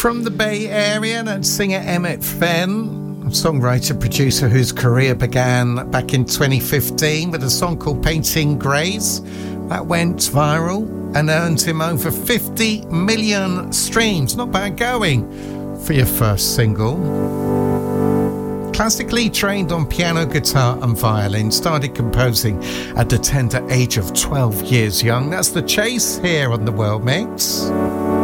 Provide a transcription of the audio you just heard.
From the Bay Area, that's singer Emmett Fenn, a songwriter producer whose career began back in 2015 with a song called Painting Grays. That went viral and earned him over 50 million streams. Not bad going for your first single. Classically trained on piano, guitar and violin, started composing at the tender age of 12 years young. That's The Chase here on The World Mix.